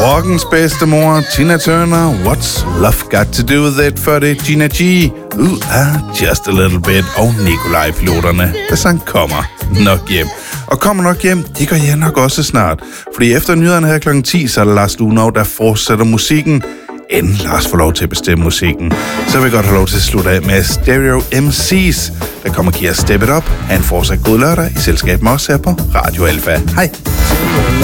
Rockens bedstemor, Tina Turner, What's Love Got To Do With It, før det Gina G, Just A Little Bit, og Nikolaj-piloterne, der sang Kommer Nok Hjem. Og Kommer Nok Hjem, det gør jeg nok også snart, fordi efter nyhederne her kl. 10, så er der Lars Lunov, der fortsætter musikken, inden Lars får lov til at bestemme musikken. Så vil jeg godt have lov til at slutte af med Stereo MC's. Der kommer Kia Step It Up. Han får sig god lørdag i selskab med os her på Radio Alfa. Hej!